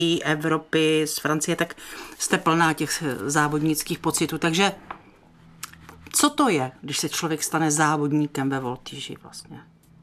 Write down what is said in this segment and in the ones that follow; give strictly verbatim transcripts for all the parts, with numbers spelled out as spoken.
Evropy, z Francie, tak jste plná těch závodnických pocitů. Takže co to je, když se člověk stane závodníkem ve voltíži vlastně?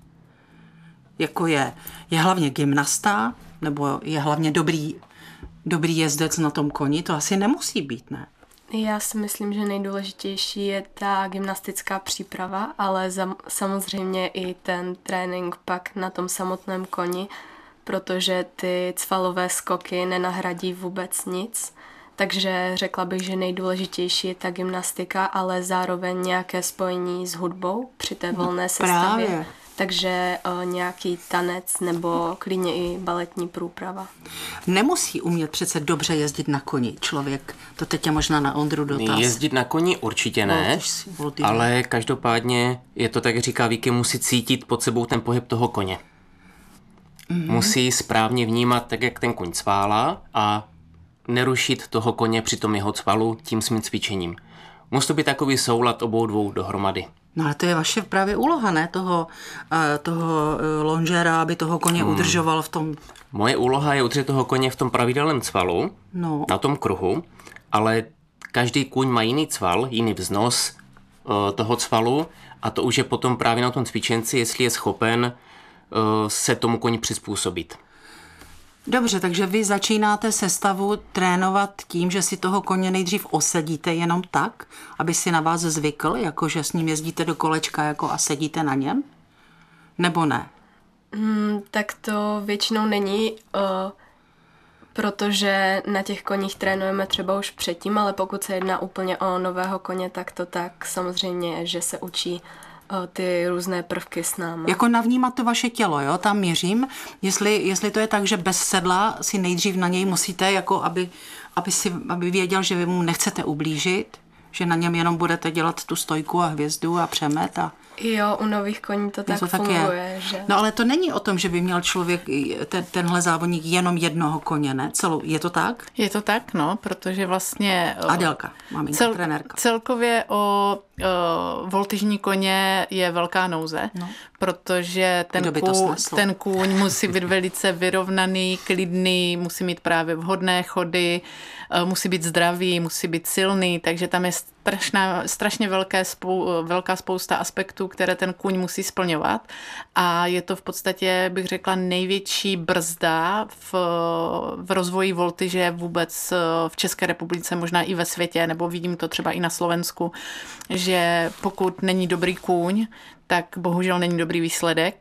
Jako je, je hlavně gymnasta, nebo je hlavně dobrý, dobrý jezdec na tom koni? To asi nemusí být, ne? Já si myslím, že nejdůležitější je ta gymnastická příprava, ale za, samozřejmě i ten trénink pak na tom samotném koni, protože ty cvalové skoky nenahradí vůbec nic. Takže řekla bych, že nejdůležitější je ta gymnastika, ale zároveň nějaké spojení s hudbou při té volné no, sestavě. Právě. Takže o, nějaký tanec nebo klidně i baletní průprava. Nemusí umět přece dobře jezdit na koni člověk. To teď je možná na Ondru dotaz. Jezdit na koni určitě ne, ale každopádně je to, tak jak říká Víky, musí cítit pod sebou ten pohyb toho koně. Mm-hmm. Musí správně vnímat, tak jak ten koň cválá a nerušit toho koně při tom jeho cvalu tím svým cvičením. Musí to být takový soulad obou dvou dohromady. No ale to je vaše právě úloha, ne? Toho, toho lonžera, aby toho koně hmm. udržoval v tom... Moje úloha je udržet toho koně v tom pravidelném cvalu, no. na tom kruhu, ale každý kůň má jiný cval, jiný vznos uh, toho cvalu a to už je potom právě na tom cvičenci, jestli je schopen uh, se tomu koni přizpůsobit. Dobře, takže vy začínáte sestavu trénovat tím, že si toho koně nejdřív osedíte jenom tak, aby si na vás zvykl, jakože s ním jezdíte do kolečka jako a sedíte na něm? Nebo ne? Hmm, tak to většinou není, uh, protože na těch koních trénujeme třeba už předtím, ale pokud se jedná úplně o nového koně, tak to tak samozřejmě je, že se učí ty různé prvky s námi. Jako navnímat to vaše tělo, jo? Tam měřím, jestli, jestli to je tak, že bez sedla si nejdřív na něj musíte, jako aby, aby, si, aby věděl, že vy mu nechcete ublížit, že na něm jenom budete dělat tu stojku a hvězdu a přemet a... Jo, u nových koní to tak, to tak funguje. Je. Že... No ale to není o tom, že by měl člověk, ten, tenhle závodník, jenom jednoho koně, ne? Celou, je to tak? Je to tak, no, protože vlastně... Adelka, maminka, cel, trenérka. Celkově o, o voltyžní koně je velká nouze, no. protože ten, ků, ten kůň musí být velice vyrovnaný, klidný, musí mít právě vhodné chody, musí být zdravý, musí být silný, takže tam je strašná, strašně velké spou, velká spousta aspektů, které ten kůň musí splňovat a je to v podstatě, bych řekla, největší brzda v, v rozvoji voltyže vůbec v České republice, možná i ve světě, nebo vidím to třeba i na Slovensku, že pokud není dobrý kůň, tak bohužel není dobrý výsledek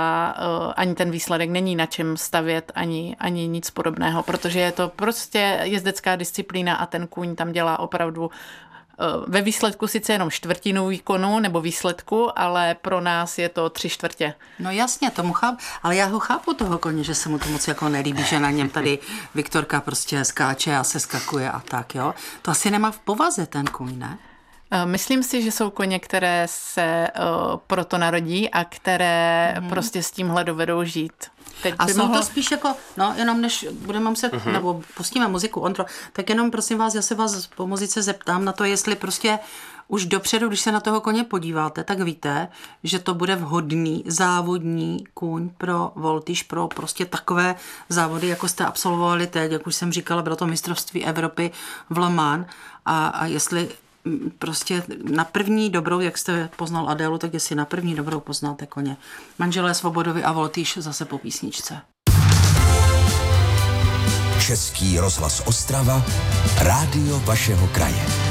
a uh, ani ten výsledek není na čem stavět, ani, ani nic podobného, protože je to prostě jezdecká disciplína a ten kůň tam dělá opravdu uh, ve výsledku sice jenom čtvrtinu výkonu nebo výsledku, ale pro nás je to tři čtvrtě. No jasně, tomu chápu, ale já ho chápu toho koně, že se mu to moc jako nelíbí, že na něm tady Viktorka prostě skáče a se skakuje a tak, jo. To asi nemá v povaze ten kůň, ne? Myslím si, že jsou koně, které se uh, proto narodí a které hmm. prostě s tímhle dovedou žít. Teď a jsou mohlo... to spíš jako, no jenom než budeme muset, uh-huh. nebo pustíme muziku, Ondro, tak jenom prosím vás, já se vás po muzice zeptám na to, jestli prostě už dopředu, když se na toho koně podíváte, tak víte, že to bude vhodný závodní kůň pro voltyž, pro prostě takové závody, jako jste absolvovali teď, jak už jsem říkala, bylo to mistrovství Evropy v Le Mans a, a jestli prostě na první dobrou, jak jste poznal Adélu, tak jestli na první dobrou poznáte koně. Manželé Svobodovi a voltyž zase po písničce. Český rozhlas Ostrava, rádio vašeho kraje.